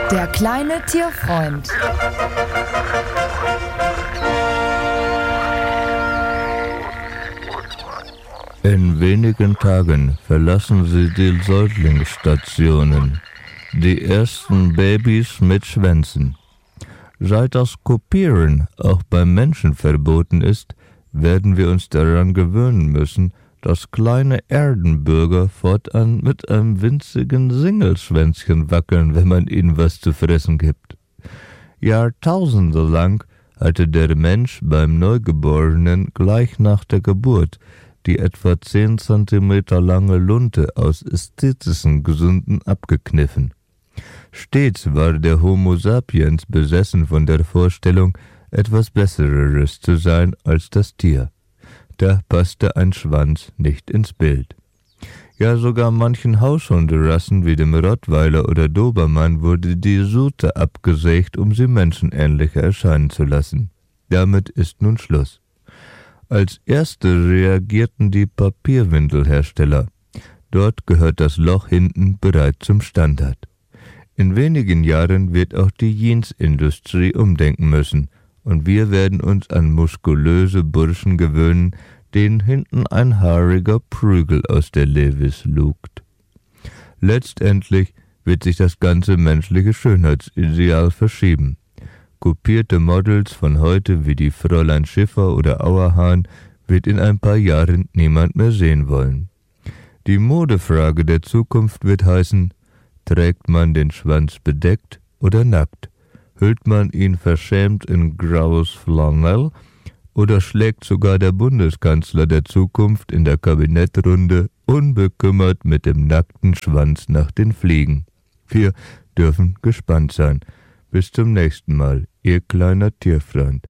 Der kleine Tierfreund. In wenigen Tagen verlassen sie die Säuglingsstationen, die ersten Babys mit Schwänzen. Seit das Kopieren auch beim Menschen verboten ist, werden wir uns daran gewöhnen müssen, dass kleine Erdenbürger fortan mit einem winzigen Singelschwänzchen wackeln, wenn man ihnen was zu fressen gibt. Jahrtausende lang hatte der Mensch beim Neugeborenen gleich nach der Geburt die etwa 10 Zentimeter lange Lunte aus ästhetischen Gründen abgekniffen. Stets war der Homo sapiens besessen von der Vorstellung, etwas Besseres zu sein als das Tier. Da passte ein Schwanz nicht ins Bild. Ja, sogar manchen Haushunderassen wie dem Rottweiler oder Dobermann wurde die Sute abgesägt, um sie menschenähnlicher erscheinen zu lassen. Damit ist nun Schluss. Als erste reagierten die Papierwindelhersteller. Dort gehört das Loch hinten bereits zum Standard. In wenigen Jahren wird auch die Jeansindustrie umdenken müssen und wir werden uns an muskulöse Burschen gewöhnen, denen hinten ein haariger Prügel aus der Levis lugt. Letztendlich wird sich das ganze menschliche Schönheitsideal verschieben. Kopierte Models von heute wie die Fräulein Schiffer oder Auerhahn wird in ein paar Jahren niemand mehr sehen wollen. Die Modefrage der Zukunft wird heißen: Trägt man den Schwanz bedeckt oder nackt? Hüllt man ihn verschämt in graues Flanell? Oder schlägt sogar der Bundeskanzler der Zukunft in der Kabinettrunde unbekümmert mit dem nackten Schwanz nach den Fliegen? Wir dürfen gespannt sein. Bis zum nächsten Mal, Ihr kleiner Tierfreund.